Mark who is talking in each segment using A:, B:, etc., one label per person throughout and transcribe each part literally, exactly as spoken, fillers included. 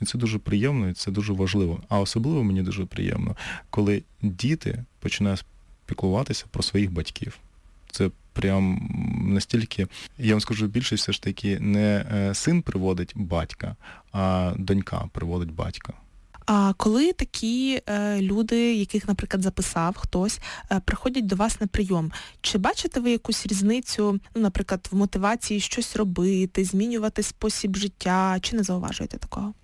A: І це дуже приємно, і це дуже важливо. А особливо мені дуже приємно, коли діти починають піклуватися про своїх батьків. Це прям настільки, я вам скажу більше, все ж таки, не син приводить батька, а донька приводить батька.
B: А коли такі е, люди, яких, наприклад, записав хтось, е, приходять до вас на прийом, чи бачите ви якусь різницю, ну, наприклад, в мотивації щось робити, змінювати спосіб життя, чи не зауважуєте такого?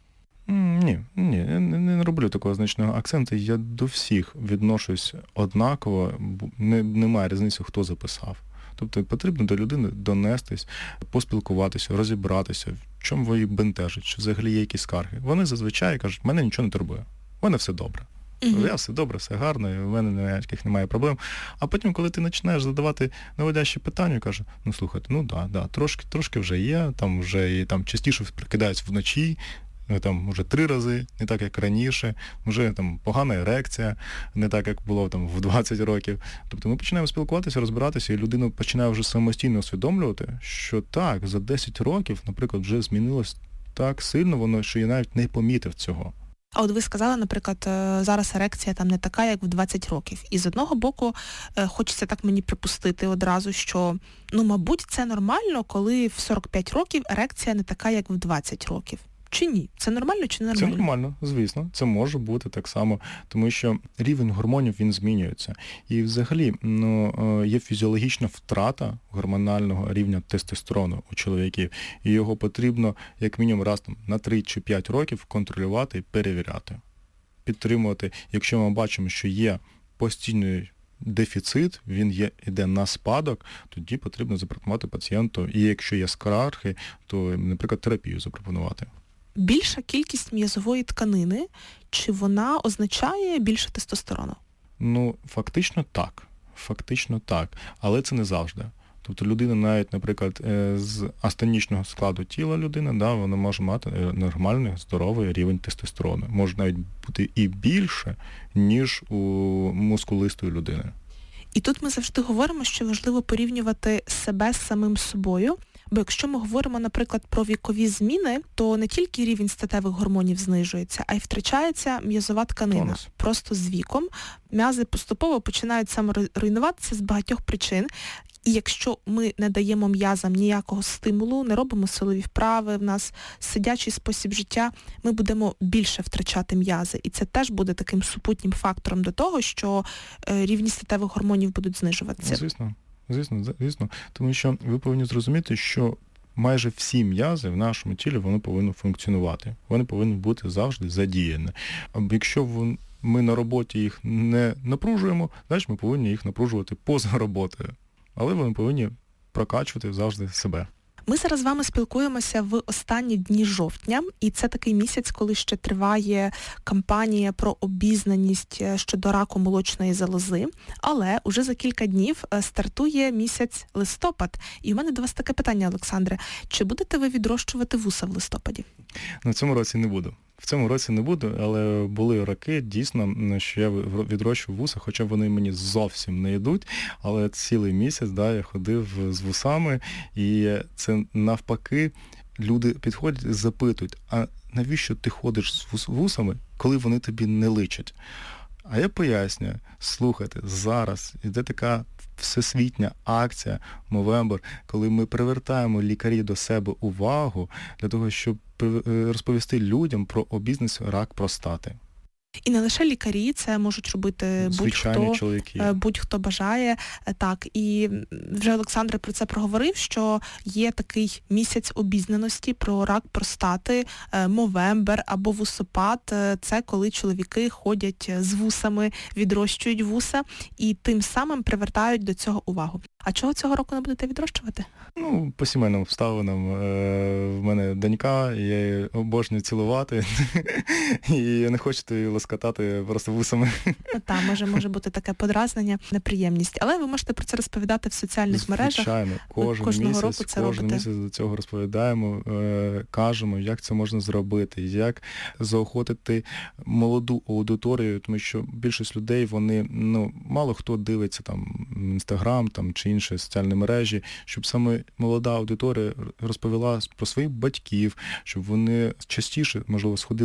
A: Ні, ні, я не, не роблю такого значного акценту. Я до всіх відношусь однаково, не, немає різниці, хто записав. Тобто потрібно до людини донестись, поспілкуватися, розібратися, в чому ви її бентежить, чи взагалі є якісь скарги. Вони зазвичай кажуть, мене нічого не турбує, в мене все добре. Uh-huh. Я все добре, все гарно, і в мене ніяких немає проблем. А потім, коли ти починаєш задавати наводящі питання, каже, ну слухайте, ну да, да, трошки, трошки вже є, там вже і там частіше прикидаються вночі, там вже три рази, не так, як раніше, вже там погана ерекція, не так, як було там в двадцять років. Тобто ми починаємо спілкуватися, розбиратися, і людина починає вже самостійно усвідомлювати, що так, за десять років, наприклад, вже змінилось так сильно воно, що я навіть не помітив цього.
B: А от ви сказали, наприклад, зараз ерекція там не така, як в двадцять років. І з одного боку, хочеться так мені припустити одразу, що, ну, мабуть, це нормально, коли в сорок п'ять років ерекція не така, як в двадцять років. Чи ні? Це нормально чи не нормально?
A: Це нормально, звісно. Це може бути так само, тому що рівень гормонів, він змінюється. І взагалі, ну, є фізіологічна втрата гормонального рівня тестостерону у чоловіків. І його потрібно, як мінімум, раз там, на три чи п'ять років контролювати і перевіряти. Підтримувати. Якщо ми бачимо, що є постійний дефіцит, він є, йде на спадок, тоді потрібно запропонувати пацієнту. І якщо є скарги, то, наприклад, терапію запропонувати.
B: Більша кількість м'язової тканини, чи вона означає більше тестостерону?
A: Ну, фактично так. Фактично так. Але це не завжди. Тобто людина навіть, наприклад, з астенічного складу тіла людини, да, вона може мати нормальний, здоровий рівень тестостерону. Може навіть бути і більше, ніж у мускулистої людини.
B: І тут ми завжди говоримо, що важливо порівнювати себе з самим собою. Бо якщо ми говоримо, наприклад, про вікові зміни, то не тільки рівень статевих гормонів знижується, а й втрачається м'язова тканина.
A: Тонус.
B: Просто з віком. М'язи поступово починають саморуйнуватися з багатьох причин. І якщо ми не даємо м'язам ніякого стимулу, не робимо силові вправи, в нас сидячий спосіб життя, ми будемо більше втрачати м'язи. І це теж буде таким супутнім фактором до того, що рівні статевих гормонів будуть знижуватися.
A: Звісно. Звісно, звісно, тому що ви повинні зрозуміти, що майже всі м'язи в нашому тілі, вони повинні функціонувати. Вони повинні бути завжди задіяні. А якщо ми на роботі їх не напружуємо, значить ми повинні їх напружувати поза роботою. Але вони повинні прокачувати завжди себе.
B: Ми зараз з вами спілкуємося в останні дні жовтня, і це такий місяць, коли ще триває кампанія про обізнаність щодо раку молочної залози, але уже за кілька днів стартує місяць листопад. І у мене до вас таке питання, Олександре. Чи будете ви відрощувати вуса в листопаді?
A: На цьому році не буду. В цьому році не буду, але були роки, дійсно, що я відрощую вуса, хоча вони мені зовсім не йдуть, але цілий місяць, да, я ходив з вусами, і це навпаки, люди підходять і запитують, а навіщо ти ходиш з вусами, коли вони тобі не личать? А я пояснюю, слухайте, зараз іде така всесвітня акція Movember, коли ми привертаємо лікарі до себе увагу для того, щоб розповісти людям про обізнаність рак простати.
B: І не лише лікарі, це можуть робити будь-хто, будь-хто бажає. Так, і вже Олександр про це проговорив, що є такий місяць обізнаності про рак простати, Movember або вусопад. Це коли чоловіки ходять з вусами, відрощують вуса і тим самим привертають до цього увагу. А чого цього року не будете відрощувати?
A: Ну, по сімейним обставинам. В мене донька, я її обожнюю цілувати, і я не хочу її лоскотати просто вусами.
B: Так, може, може бути таке подразнення, неприємність. Але ви можете про це розповідати в соціальних
A: Звичайно,
B: мережах.
A: Звичайно, кожен
B: кожного
A: місяць,
B: року це
A: кожен
B: робите.
A: місяць до цього розповідаємо, кажемо, як це можна зробити, як заохотити молоду аудиторію, тому що більшість людей, вони, ну, мало хто дивиться там Інстаграм там, чи інші соціальні мережі, щоб саме молода аудиторія розповіла про своїх батьків, щоб вони частіше, можливо, сходили